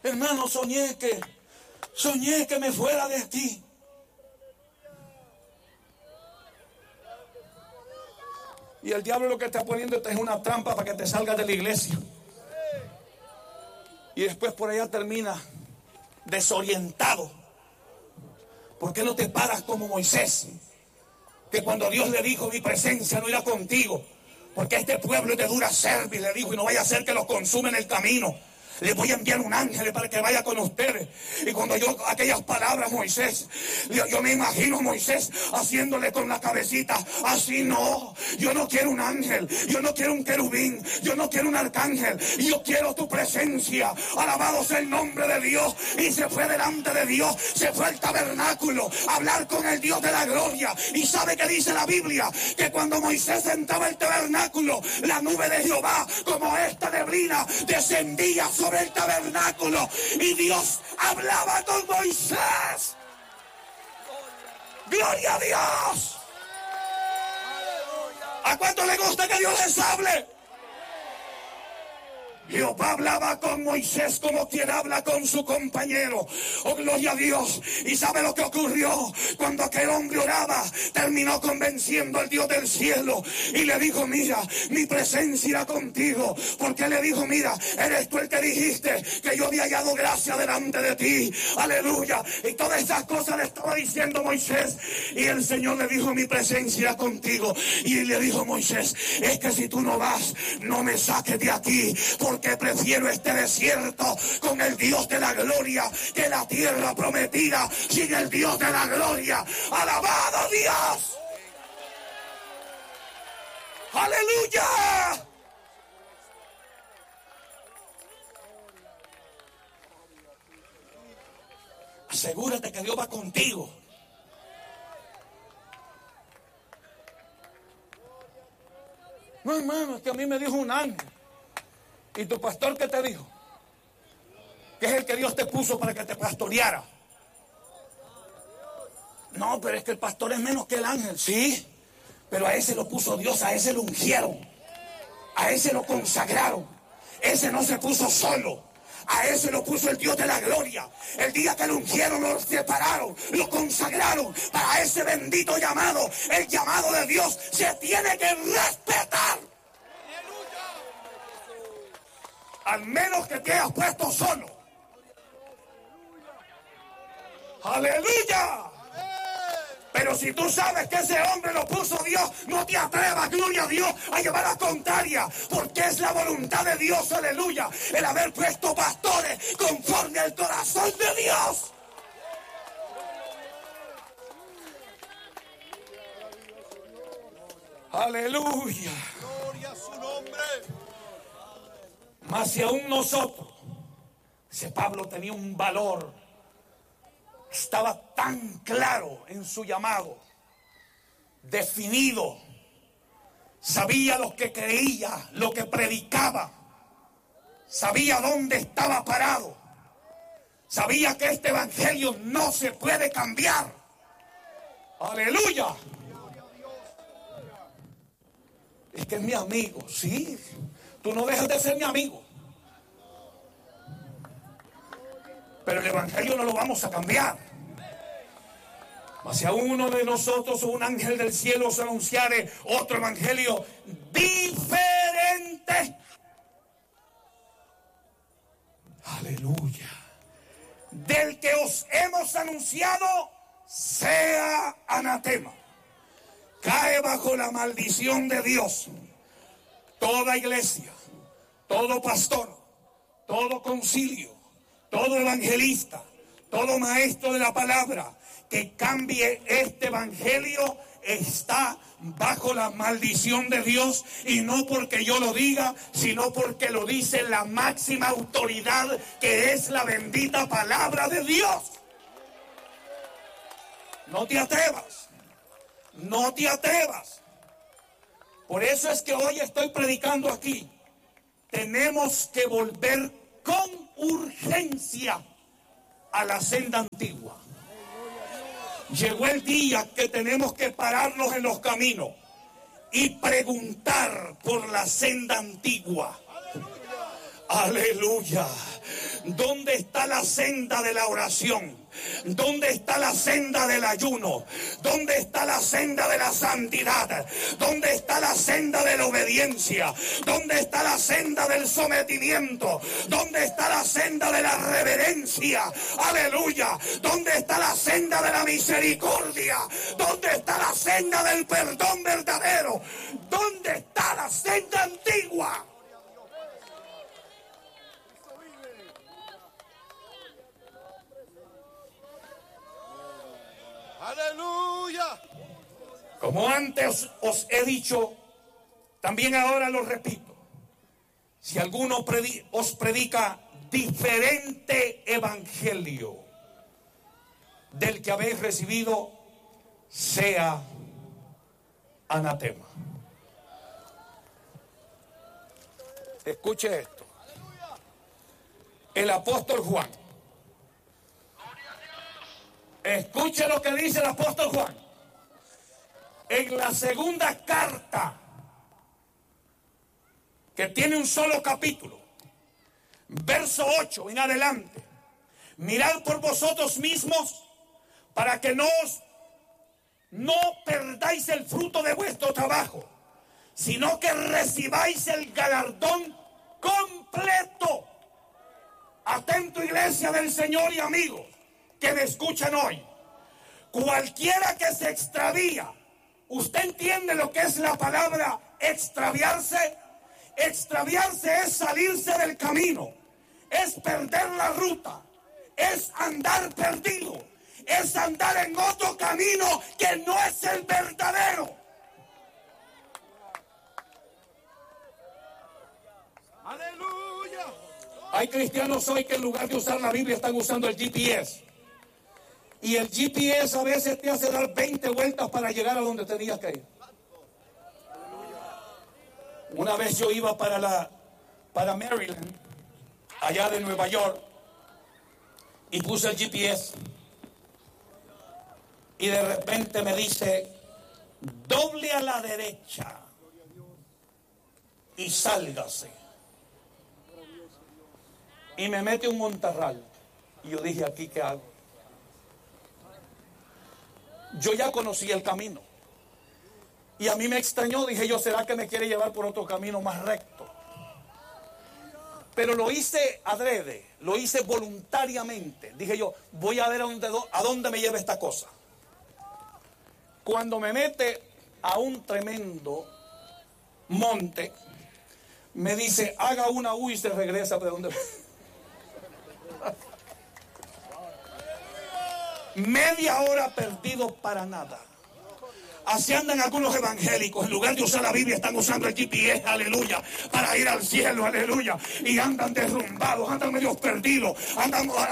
Hermano, soñé que me fuera de aquí. Y el diablo lo que está poniendo es una trampa para que te salgas de la iglesia. Y después por allá termina desorientado. ¿Por qué no te paras como Moisés? Que cuando Dios le dijo, mi presencia no irá contigo, porque este pueblo es de dura cerviz, le dijo, y no vaya a ser que los consume en el camino. Les voy a enviar un ángel para que vaya con ustedes. Y cuando yo aquellas palabras, Moisés, yo me imagino a Moisés haciéndole con la cabecita, así no, yo no quiero un ángel, yo no quiero un querubín, yo no quiero un arcángel, yo quiero tu presencia. Alabado sea el nombre de Dios. Y se fue delante de Dios, se fue al tabernáculo a hablar con el Dios de la gloria. Y sabe que dice la Biblia, que cuando Moisés entraba al tabernáculo, la nube de Jehová, como esta neblina, descendía sobre el tabernáculo y Dios hablaba con Moisés. ¡Gloria a Dios! ¿A cuánto le gusta que Dios les hable? Jehová hablaba con Moisés como quien habla con su compañero. Oh, gloria a Dios. ¿Y sabe lo que ocurrió? Cuando aquel hombre oraba, terminó convenciendo al Dios del cielo y le dijo, mira, mi presencia irá contigo. Porque le dijo, mira, eres tú el que dijiste que yo había hallado gracia delante de ti. Aleluya. Y todas esas cosas le estaba diciendo Moisés. Y el Señor le dijo, mi presencia irá contigo. Y le dijo Moisés, es que si tú no vas, no me saques de aquí, porque prefiero este desierto con el Dios de la gloria que la tierra prometida sin el Dios de la gloria. ¡Alabado Dios! ¡Aleluya! Asegúrate que Dios va contigo. No, hermano, es que a mí me dijo un ángel. ¿Y tu pastor qué te dijo? Que es el que Dios te puso para que te pastoreara. No, pero es que el pastor es menos que el ángel. Sí, pero a ese lo puso Dios, a ese lo ungieron, a ese lo consagraron. Ese no se puso solo, a ese lo puso el Dios de la gloria. El día que lo ungieron, lo separaron, lo consagraron para ese bendito llamado. El llamado de Dios se tiene que respetar. Al menos que te hayas puesto solo. ¡Aleluya! Pero si tú sabes que ese hombre lo puso Dios, no te atrevas, gloria a Dios, a llevar la contraria, porque es la voluntad de Dios, aleluya, el haber puesto pastores conforme al corazón de Dios. Aleluya. Gloria a su nombre. Mas si aún nosotros, ese Pablo tenía un valor, estaba tan claro en su llamado, definido, sabía lo que creía, lo que predicaba, sabía dónde estaba parado, sabía que este evangelio no se puede cambiar. Aleluya. Es que es mi amigo, sí. Tú no dejas de ser mi amigo. Pero el evangelio no lo vamos a cambiar. Mas si a uno de nosotros o un ángel del cielo se anunciare otro evangelio diferente. Aleluya. Del que os hemos anunciado, sea anatema. Cae bajo la maldición de Dios toda iglesia, todo pastor, todo concilio, todo evangelista, todo maestro de la palabra que cambie este evangelio está bajo la maldición de Dios, y no porque yo lo diga, sino porque lo dice la máxima autoridad, que es la bendita palabra de Dios. No te atrevas, no te atrevas. Por eso es que hoy estoy predicando aquí. Tenemos que volver con urgencia a la senda antigua. Llegó el día que tenemos que pararnos en los caminos y preguntar por la senda antigua. Aleluya. ¿Dónde está la senda de la oración? ¿Dónde está la senda del ayuno? ¿Dónde está la senda de la santidad? ¿Dónde está la senda de la obediencia? ¿Dónde está la senda del sometimiento? ¿Dónde está la senda de la reverencia? Aleluya. ¿Dónde está la senda de la misericordia? ¿Dónde está la senda del perdón verdadero? ¿Dónde está la senda antigua? Aleluya. Como antes os he dicho, también ahora lo repito. Si alguno os predica diferente evangelio del que habéis recibido, sea anatema. Escuche esto. El apóstol Juan. Escuche lo que dice el apóstol Juan. En la segunda carta, que tiene un solo capítulo, verso 8 en adelante. Mirad por vosotros mismos para que no perdáis el fruto de vuestro trabajo, sino que recibáis el galardón completo. Atento, iglesia del Señor y amigos que me escuchan hoy. Cualquiera que se extravía, ¿usted entiende lo que es la palabra extraviarse? Extraviarse es salirse del camino, es perder la ruta, es andar perdido, es andar en otro camino que no es el verdadero. Aleluya. Hay cristianos hoy que en lugar de usar la Biblia están usando el GPS. Y el GPS a veces te hace dar 20 vueltas para llegar a donde tenías que ir. Una vez yo iba para Maryland, allá de Nueva York, y puse el GPS. Y de repente me dice, doble a la derecha y sálgase. Y me mete un montarral. Y yo dije, ¿aquí qué hago? Yo ya conocí el camino. Y a mí me extrañó, dije yo, ¿será que me quiere llevar por otro camino más recto? Pero lo hice adrede, lo hice voluntariamente. Dije yo, voy a ver a dónde me lleva esta cosa. Cuando me mete a un tremendo monte, me dice, haga una U y se regresa de donde... Media hora perdido para nada. Así andan algunos evangélicos. En lugar de usar la Biblia están usando el GPS, aleluya, para ir al cielo, aleluya. Y andan derrumbados, andan medio perdidos, andan